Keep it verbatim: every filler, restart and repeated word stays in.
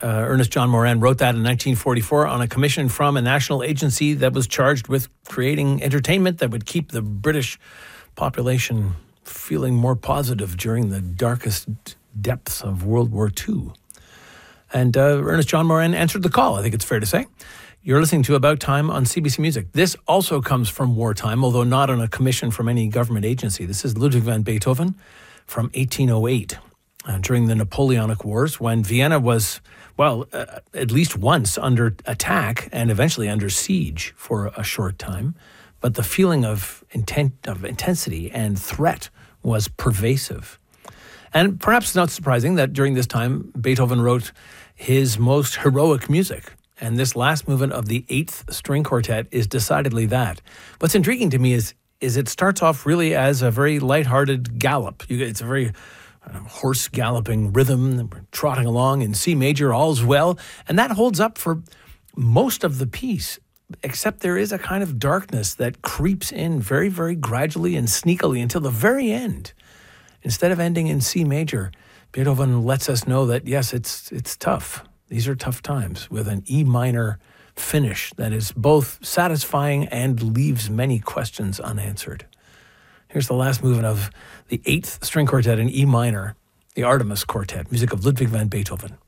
Uh, Ernest John Moran wrote that in nineteen forty-four on a commission from a national agency that was charged with creating entertainment that would keep the British population feeling more positive during the darkest depths of World War Two. And uh, Ernest John Moran answered the call, I think it's fair to say. You're listening to About Time on C B C Music. This also comes from wartime, although not on a commission from any government agency. This is Ludwig van Beethoven from eighteen oh eight, uh, during the Napoleonic Wars, when Vienna was, well, uh, at least once under attack and eventually under siege for a short time. But the feeling of intent, of intensity and threat was pervasive. And perhaps not surprising that during this time, Beethoven wrote his most heroic music. And this last movement of the Eighth String Quartet is decidedly that. What's intriguing to me is is it starts off really as a very lighthearted gallop. You, it's a very uh, horse galloping rhythm, trotting along in C major, all's well. And that holds up for most of the piece, except there is a kind of darkness that creeps in very, very gradually and sneakily until the very end. Instead of ending in C major, Beethoven lets us know that, yes, it's it's tough. These are tough times, with an E minor finish that is both satisfying and leaves many questions unanswered. Here's the last movement of the Eighth String Quartet in E minor, the Artemis Quartet, music of Ludwig van Beethoven.